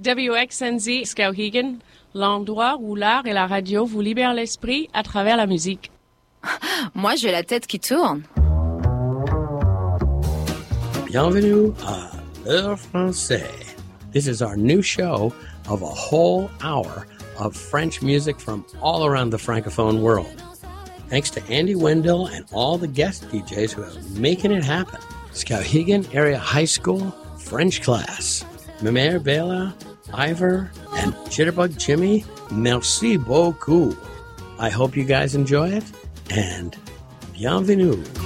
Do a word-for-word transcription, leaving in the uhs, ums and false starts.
W X N Z Skowhegan, l'endroit où l'art et la radio vous libèrent l'esprit à travers la musique. Moi, j'ai la tête qui tourne. Bienvenue à L'Heure Français. This is our new show of a whole hour of French music from all around the Francophone world. Thanks to Andy Wendell and all the guest D Js who are making it happen. Skowhegan Area High School French class. Mimere Bela, Ivor, and Jitterbug Jimmy, merci beaucoup. I hope you guys enjoy it, and bienvenue.